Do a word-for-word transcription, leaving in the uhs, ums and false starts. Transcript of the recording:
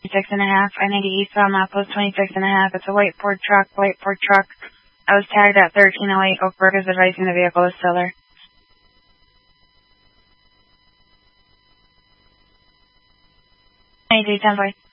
twenty-six and a half. I ninety eastbound, milepost twenty-six and a half. It's a white Ford truck, white Ford truck. I was tagged at thirteen oh eight. Oak Brook is advising the vehicle is still there. ninety-three ten five.